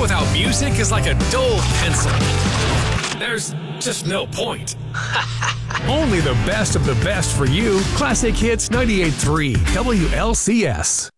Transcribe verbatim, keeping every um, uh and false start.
without music is like a dull pencil. There's just no point. Only the best of the best for you. Classic Hits ninety-eight point three W L C S.